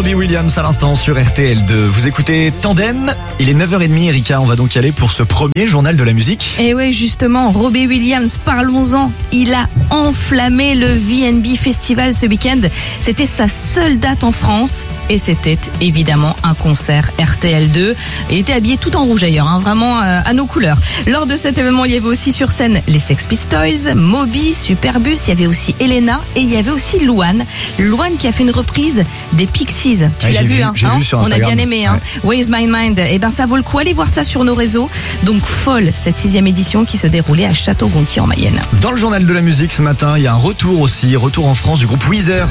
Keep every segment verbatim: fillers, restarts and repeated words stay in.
Robbie Williams à l'instant sur R T L deux. Vous écoutez Tandem, il est neuf heures trente, Erika, on va donc y aller pour ce premier journal de la musique. Et ouais, justement, Robbie Williams, parlons-en. Il a enflammé le V and B Festival ce week-end. C'était sa seule date en France et c'était évidemment un concert R T L deux. Il était habillé tout en rouge ailleurs, hein, vraiment euh, à nos couleurs. Lors de cet événement, il y avait aussi sur scène les Sex Pistols, Moby, Superbus, il y avait aussi Elena et il y avait aussi Louane. Louane qui a fait une reprise des Pixies. Tu ouais, l'as vu, vu, hein, j'ai hein vu sur on a Instagram. bien aimé. Hein. Ouais. Where's My Mind? Eh ben ça vaut le coup. Allez voir ça sur nos réseaux. Donc folle cette sixième édition qui se déroulait à Château-Gontier en Mayenne. Dans le journal de la musique ce matin, il y a un retour aussi, retour en France du groupe Weezer.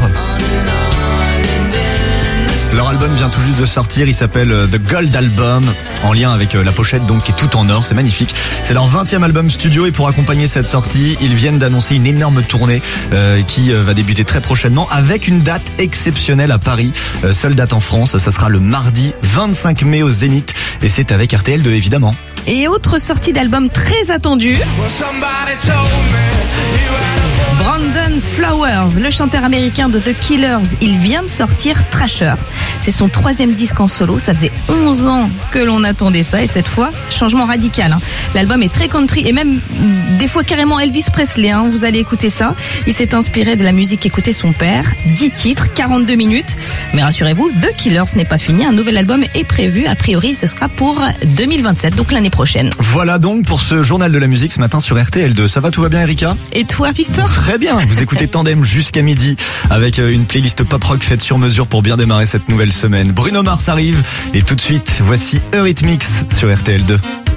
Leur album vient tout juste de sortir, il s'appelle The Gold Album, en lien avec la pochette donc qui est tout en or, c'est magnifique. C'est leur vingtième album studio et pour accompagner cette sortie, ils viennent d'annoncer une énorme tournée euh, qui euh, va débuter très prochainement avec une date exceptionnelle à Paris, euh, seule date en France, ça sera le mardi vingt-cinq mai au Zénith et c'est avec R T L deux évidemment. Et autre sortie d'album très attendue, Brandon Flowers, le chanteur américain de The Killers, il vient de sortir Thrasher. C'est son troisième disque en solo, ça faisait onze ans que l'on attendait ça et cette fois, changement radical. Hein. L'album est très country et même des fois carrément Elvis Presley, hein. Vous allez écouter ça. Il s'est inspiré de la musique qu'écoutait son père, dix titres, quarante-deux minutes. Mais rassurez-vous, The Killers n'est pas fini, un nouvel album est prévu, a priori ce sera pour deux mille vingt-sept, donc l'année prochaine. Voilà donc pour ce journal de la musique ce matin sur R T L deux. Ça va, tout va bien Erika ? Et toi Victor ? Très bien, vous écoutez Tandem jusqu'à midi avec une playlist pop-rock faite sur mesure pour bien démarrer cette nouvelle semaine. Bruno Mars arrive et tout de suite, voici Eurythmics sur R T L deux.